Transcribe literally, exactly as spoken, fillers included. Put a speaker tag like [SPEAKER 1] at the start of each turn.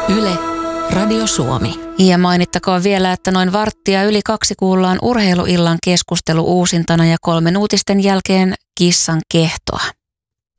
[SPEAKER 1] Yle, Radio Suomi.
[SPEAKER 2] Ja mainittakoon vielä, että noin varttia yli kaksi kuullaan urheiluillan keskustelu uusintana ja kolmen uutisten jälkeen kissan kehtoa.